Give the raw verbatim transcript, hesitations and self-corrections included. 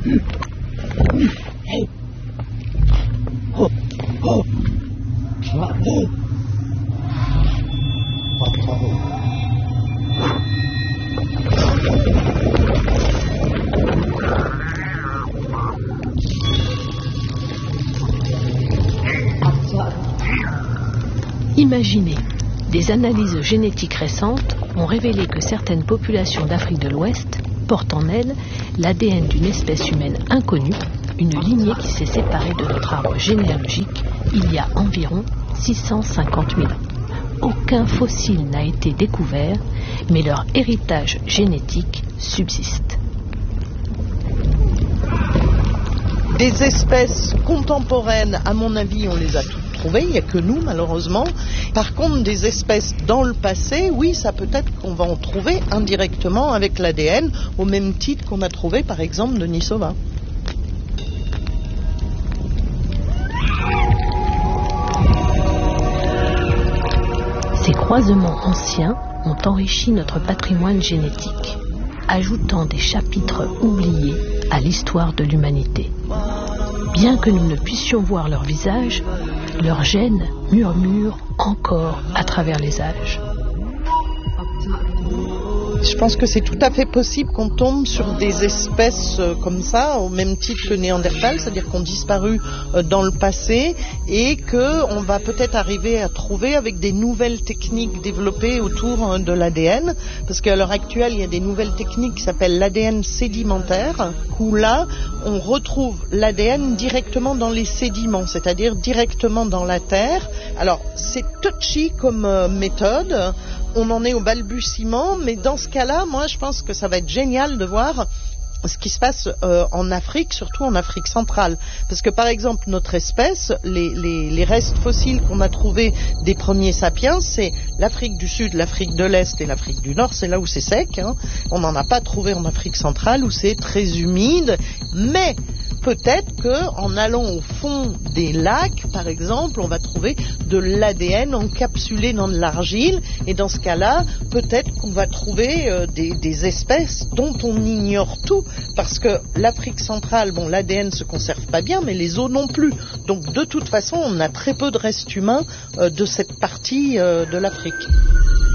Imaginez, des analyses génétiques récentes ont révélé que certaines populations d'Afrique de l'Ouest portent en elles l'A D N d'une espèce humaine inconnue, une lignée qui s'est séparée de notre arbre généalogique il y a environ six cent cinquante mille ans. Aucun fossile n'a été découvert, mais leur héritage génétique subsiste. Des espèces contemporaines, à mon avis, on les a toutes trouvées, il n'y a que nous malheureusement. Par contre, des espèces dans le passé, oui, ça peut être qu'on va en trouver indirectement avec l'A D N, au même titre qu'on a trouvé par exemple Denisova. Ces croisements anciens ont enrichi notre patrimoine génétique, ajoutant des chapitres oubliés à l'histoire de l'humanité. Bien que nous ne puissions voir leur visage, leurs gènes murmurent encore à travers les âges. Je pense que c'est tout à fait possible qu'on tombe sur des espèces comme ça, au même titre que Néandertal, c'est-à-dire qu'on disparu dans le passé et qu'on va peut-être arriver à trouver avec des nouvelles techniques développées autour de l'A D N, parce qu'à l'heure actuelle, il y a des nouvelles techniques qui s'appellent l'A D N sédimentaire, où là, on retrouve l'A D N directement dans les sédiments, c'est-à-dire directement dans la terre. Alors, c'est touchy comme euh, méthode. On en est au balbutiement, mais dans ce cas-là, moi je pense que ça va être génial de voir ce qui se passe euh, en Afrique, surtout en Afrique centrale. Parce que par exemple, notre espèce, les, les, les restes fossiles qu'on a trouvés des premiers sapiens, c'est l'Afrique du Sud, l'Afrique de l'Est et l'Afrique du Nord, c'est là où c'est sec. Hein. On n'en a pas trouvé en Afrique centrale où c'est très humide, mais peut-être qu'en allant au fond des lacs, par exemple, on va trouver de l'A D N encapsulé dans de l'argile, et dans ce cas-là, peut-être qu'on va trouver euh, des, des espèces dont on ignore tout, parce que l'Afrique centrale, bon, l'A D N ne se conserve pas bien, mais les os non plus. Donc de toute façon, on a très peu de restes humains euh, de cette partie euh, de l'Afrique.